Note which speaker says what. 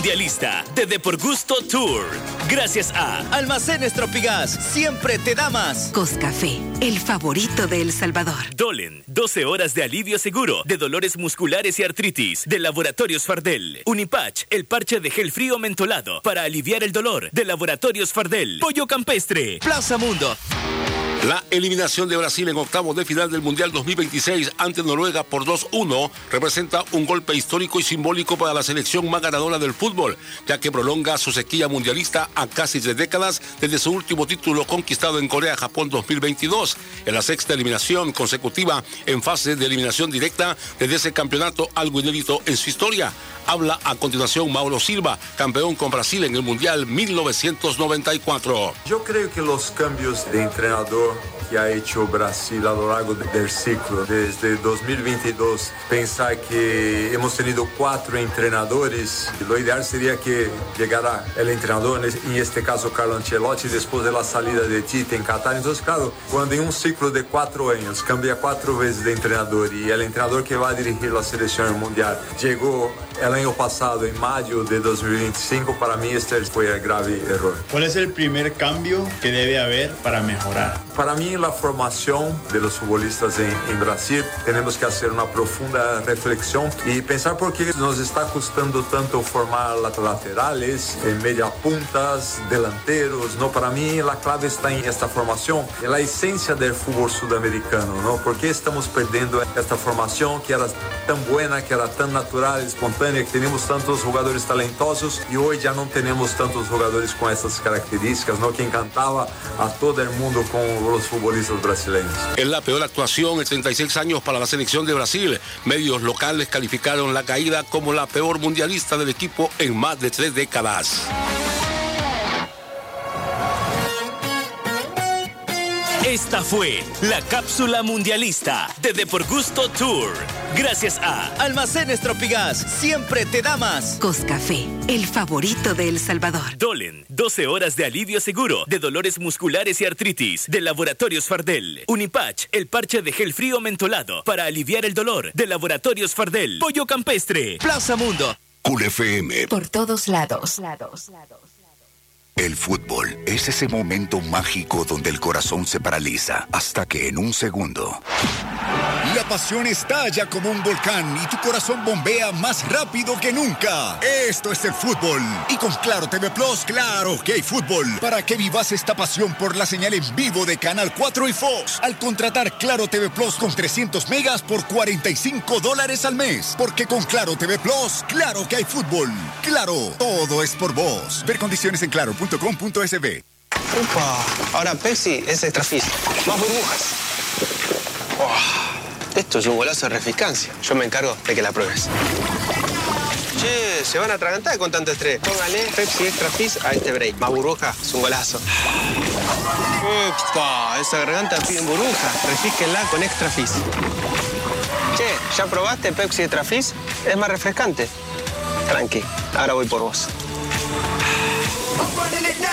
Speaker 1: Mundialista de Deporgusto Tour. Gracias a Almacenes Tropigas, siempre te da más.
Speaker 2: Coscafé, el favorito de El Salvador.
Speaker 1: Dolen, 12 horas de alivio seguro de dolores musculares y artritis de Laboratorios Fardel. Unipatch, el parche de gel frío mentolado para aliviar el dolor de Laboratorios Fardel. Pollo Campestre, Plaza Mundo.
Speaker 3: La eliminación de Brasil en octavos de final del Mundial 2026 ante Noruega por 2-1 representa un golpe histórico y simbólico para la selección más ganadora del fútbol, ya que prolonga su sequía mundialista a casi 3 décadas desde su último título conquistado en Corea-Japón 2022, en la sexta eliminación consecutiva en fase de eliminación directa desde ese campeonato, algo inédito en su historia. Habla a continuación Mauro Silva, campeón con Brasil en el Mundial 1994.
Speaker 4: Yo creo que los cambios de entrenador que ha hecho Brasil a lo largo del ciclo, desde 2022, pensar que hemos tenido 4 entrenadores, lo ideal sería que llegara el entrenador, en este caso Carlo Ancelotti, después de la salida de Tite en Qatar. Entonces, claro, cuando en un ciclo de 4 años cambia 4 veces de entrenador y el entrenador que va a dirigir la selección mundial llegó el año pasado, en mayo de 2025, para mí este fue el grave error.
Speaker 5: ¿Cuál es el primer cambio que debe haber para mejorar?
Speaker 4: Para mí, la formación de los futbolistas en Brasil, tenemos que hacer una profunda reflexión y pensar por qué nos está costando tanto formar laterales, media puntas, delanteros, ¿no? Para mí la clave está en esta formación, en la esencia del fútbol sudamericano, ¿no? ¿Por qué estamos perdiendo esta formación que era tan buena, que era tan natural, espontánea, que tenemos tantos jugadores talentosos y hoy ya no tenemos tantos jugadores con estas características, ¿no? Que encantaba a todo el mundo con los futbolistas brasileños.
Speaker 3: Es la peor actuación en 36 años para la selección de Brasil. Medios locales calificaron la caída como la peor mundialista del equipo en más de 3 décadas.
Speaker 1: Esta fue la cápsula mundialista de Deporgusto Tour. Gracias a Almacenes Tropigas, siempre te da más.
Speaker 2: Coscafé, el favorito de El Salvador.
Speaker 1: Dolen, 12 horas de alivio seguro de dolores musculares y artritis de Laboratorios Fardel. Unipatch, el parche de gel frío mentolado para aliviar el dolor de Laboratorios Fardel. Pollo Campestre, Plaza Mundo.
Speaker 6: Cool FM.
Speaker 2: Por todos lados.
Speaker 6: El fútbol es ese momento mágico donde el corazón se paraliza hasta que en un segundo la pasión estalla como un volcán y tu corazón bombea más rápido que nunca. Esto es el fútbol. Y con Claro TV Plus, claro que hay fútbol. Para que vivas esta pasión por la señal en vivo de Canal 4 y Fox. Al contratar Claro TV Plus con 300 megas por $45 al mes. Porque con Claro TV Plus, claro que hay fútbol. Claro, todo es por vos. Ver condiciones en claro.com.sb.
Speaker 7: Upa, ahora Pepsi es extra fizz. Más burbujas. Esto es un golazo de refrescancia. Yo me encargo de que la pruebes. Che, se van a atragantar con tanto estrés. Póngale Pepsi Extra Fizz a este break. Más burbuja, es un golazo. Upa, esa garganta pide burbuja. Refresquenla con Extra Fizz. Che, ¿ya probaste Pepsi Extra Fizz? Es más refrescante. Tranqui, ahora voy por vos.